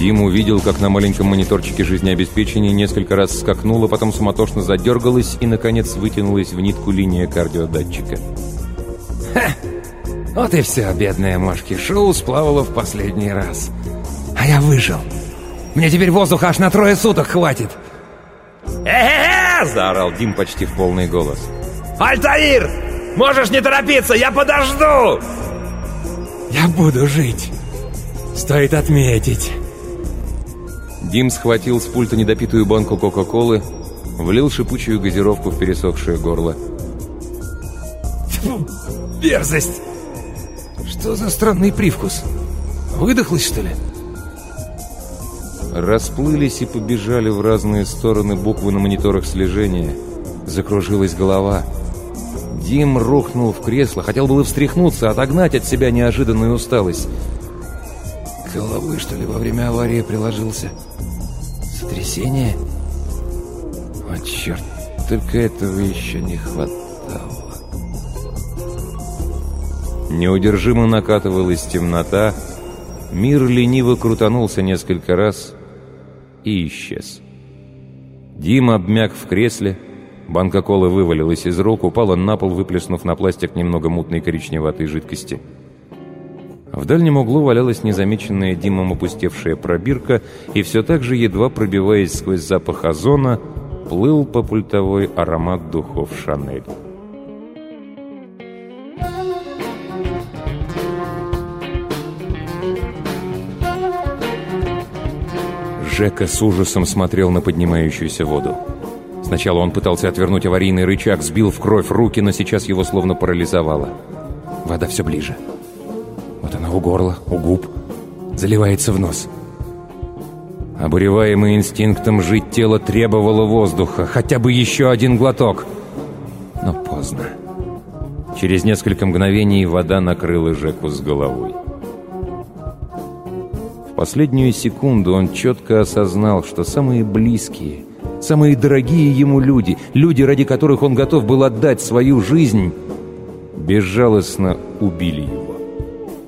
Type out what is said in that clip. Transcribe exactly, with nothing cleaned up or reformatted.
Дим увидел, как на маленьком мониторчике жизнеобеспечения несколько раз скакнула, потом суматошно задергалась и, наконец, вытянулась в нитку линия кардиодатчика. Ха! Вот и все, бедная Мошки. Шоу сплавала в последний раз. А я выжил. Мне теперь воздуха аж на трое суток хватит. «Э-э-э!» — заорал Дим почти в полный голос. «Альтаир! Можешь не торопиться, я подожду!» «Я буду жить. Стоит отметить». Дим схватил с пульта недопитую банку Кока-Колы, влил шипучую газировку в пересохшее горло. Фу, мерзость! Что за странный привкус? Выдохлась, что ли? Расплылись и побежали в разные стороны буквы на мониторах слежения. Закружилась голова. Дим рухнул в кресло, хотел было встряхнуться, отогнать от себя неожиданную усталость. Головой, что ли, во время аварии приложился? Сотрясение? О, черт, только этого еще не хватало. Неудержимо накатывалась темнота, мир лениво крутанулся несколько раз и исчез. Дим обмяк в кресле, банка колы вывалилась из рук, упала на пол, выплеснув на пластик немного мутной коричневатой жидкости. В дальнем углу валялась незамеченная Димом опустевшая пробирка, и все так же, едва пробиваясь сквозь запах озона, плыл по пультовой аромат духов «Шанель». Жека с ужасом смотрел на поднимающуюся воду. Сначала он пытался отвернуть аварийный рычаг, сбил в кровь руки, но сейчас его словно парализовало. Вода все ближе. Вот она у горла, у губ, заливается в нос. Обуреваемый инстинктом жить тело требовало воздуха, хотя бы еще один глоток. Но поздно. Через несколько мгновений вода накрыла Жеку с головой. В последнюю секунду он четко осознал, что самые близкие, самые дорогие ему люди, люди, ради которых он готов был отдать свою жизнь, безжалостно убили его.